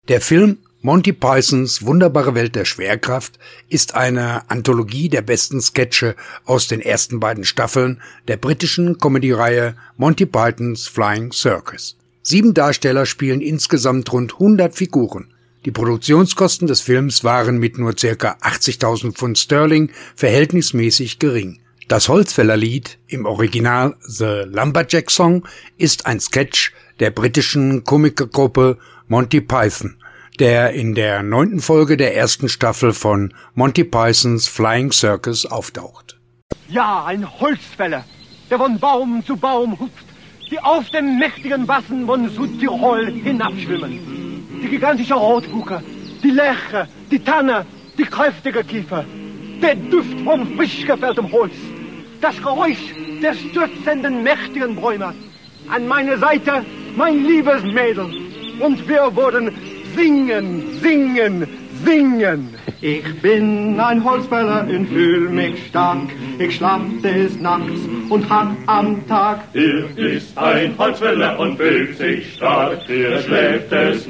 Der Film Monty Pythons wunderbare Welt der Schwerkraft ist eine Anthologie der besten Sketche aus den ersten beiden Staffeln der britischen Comedy-Reihe Monty Python's Flying Circus. 7 Darsteller spielen insgesamt rund 100 Figuren. Die Produktionskosten des Films waren mit nur ca. 80.000 Pfund Sterling verhältnismäßig gering. Das Holzfällerlied, im Original The Lumberjack Song, ist ein Sketch der britischen Komikergruppe Monty Python, der in der 9. Folge der ersten Staffel von Monty Python's Flying Circus auftaucht. Ja, ein Holzfäller, der von Baum zu Baum hupft, die auf den mächtigen Wassen von Südtirol hinabschwimmen. Die gigantische Rotbuche, die Lärche, die Tanne, die kräftige Kiefer, der Duft von frisch gefälltem Holz, das Geräusch der stürzenden mächtigen Bäume. An meiner Seite mein liebes Mädel. Und wir wurden singen, singen, singen. Ich bin ein Holzfäller und fühl mich stark. Ich schlaf des Nachts und hack am Tag. Hier ist ein Holzfäller und fühlt sich stark. Er schläft des